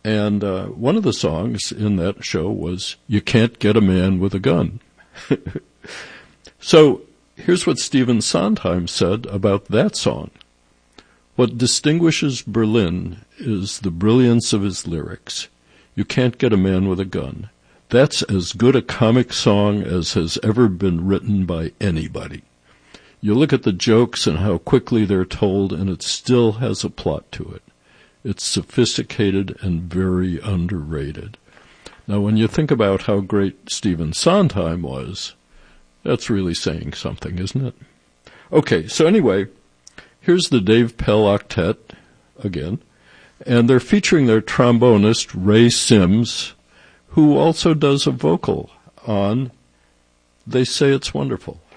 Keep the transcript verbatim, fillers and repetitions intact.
And uh, one of the songs in that show was, "You Can't Get a Man with a Gun." So here's what Stephen Sondheim said about that song. "What distinguishes Berlin is the brilliance of his lyrics. You can't get a man with a gun. That's as good a comic song as has ever been written by anybody. You look at the jokes and how quickly they're told, and it still has a plot to it. It's sophisticated and very underrated." Now, when you think about how great Stephen Sondheim was, that's really saying something, isn't it? Okay, so anyway, here's the Dave Pell Octet again, and they're featuring their trombonist, Ray Sims, who also does a vocal on "They Say It's Wonderful."